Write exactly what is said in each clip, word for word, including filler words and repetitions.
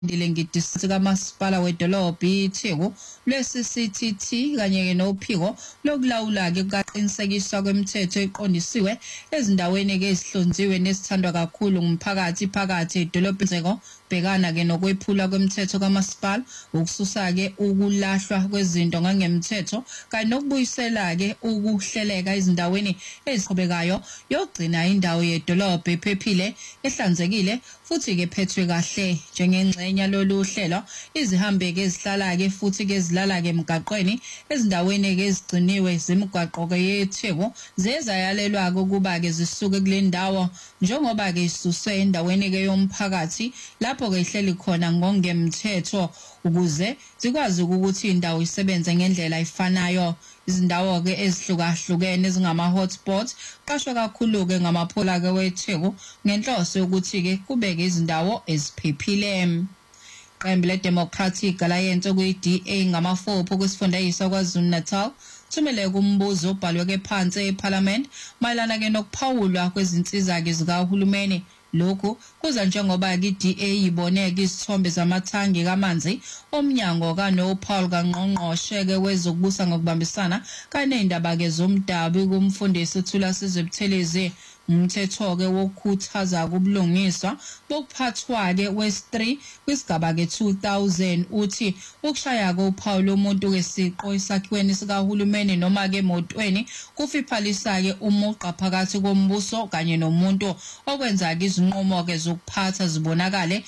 Ndile ngidisi kamasipala wedolobha iTheku lwesi C T T kanye ke nophiko lokulawula ke kaqinisekiswa kwemithetho eqondisiwe ezindaweni ke ezihlonziwe nesithandwa kakhulu ngumphakathi phakathi edolobheni bhekana ke nokwephula kwemithetho kamasipala ukususa ke ukulahlwa kwezinto ngangemthetho kanye nokubuyisela ke ukuhleleka ezindaweni eziqhubekayo yogcina indawo yedolobha ephephile ehlanzekile futhi ke phethwe kahle njengengxenye lolu hlelo izihambe ke ezihlala ke futhi ke ezilala ke emgaqweni ezindaweni ke ezigciniwe zemigwaqo ke yeTheku zezayalelwa ukuba ke zisuke kule ndawo njengoba ke isuswe endaweni ke yomphakathi lapho ke ihleli khona ngongemthetho ukuze zikwazi ukuthi indawo isebenze ngendlela efanayo. Izindawo ke ezihlukahlukene ezingama hotspots qashwa kakhulu ke ngamaphola ke weTheku ngenhloso yokuthi ke kubeke izindawo eziphephile. Iqembu leDemocratic Alliance okuyi-D A ngamafupho kwisifundazwe kwaZulu-Natal thumele kumbuzo obhalwe ke phansi eParliament mayelana ke nokuphawulwa kwezinsiza ke zikahulumeni. Lokhu kuza njengoba i-D A iboneke izithombe zamathangi kamanzi omnyango kaNopaul kaNgqongqoshe ke wezokubusa ngokubambisana kanye nezindaba ke zomdabu kumfundisi uThula Sizwe umthetho ke wokukhuthaza kubulungiswa bokuphathwa ke wes three kwisigaba ke two thousand uthi ukushaya ke uphawu lomuntu ke siqo esakhiweni sikahulumeni noma ke emotweni kufiphalisa ke umuqa phakathi kombuso kanye nomuntu okwenza ke izinqumo ke zokuphatha zibonakale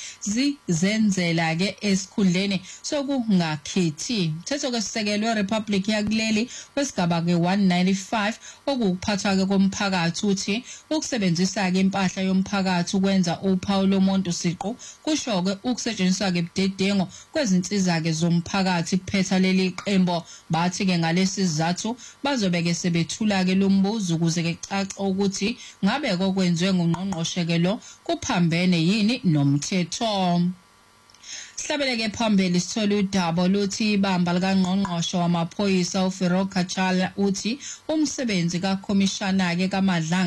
zizenzela ke esikhundleni sokungakhethi. Umthetho ke sisekelwe Republic yakuleli kwesigaba ke one ninety-five okuphathwa ke komphakathi uthi ukusebenzisa ke impahla yomphakathi ukwenza uphawu lomuntu siqo kusho ke ukusetshenziswa ke budedengo kwezinsiza ke zomphakathi kuphetha leli qembo bathi ke ngalesi sizathu bazobe ke sebethula ke lombuzo ukuze ke caca ukuthi ngabe kokwenziwe ngungqongqoshe ke lo kuphambene yini nomthetho. Sihlabeleke phambili sithola udaba luthi ibamba likaNgqongqoshe wamaphoyisa uFarouk Kacala uthi umsebenzi kakhomishana ke kaMadlanga